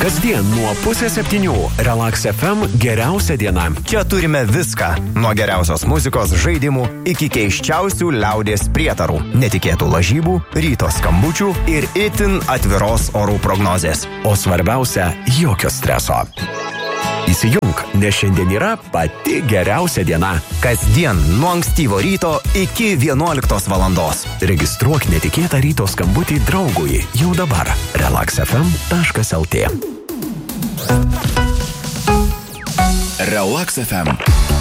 Kasdien nuo 6:30 Relax FM geriausia diena. Čia turime viską. Nuo geriausios muzikos, žaidimų iki keiščiausių liaudies prietarų, netikėtų lažybų, ryto skambučių ir itin atviros orų prognozės. O svarbiausia, jokio streso. Įsijunk, nes šiandien yra pati geriausia diena. Kasdien nuo ankstyvo ryto iki 11 valandos. Registruok netikėtą ryto skambutį draugui jau dabar. relaxfm.lt. Relax FM.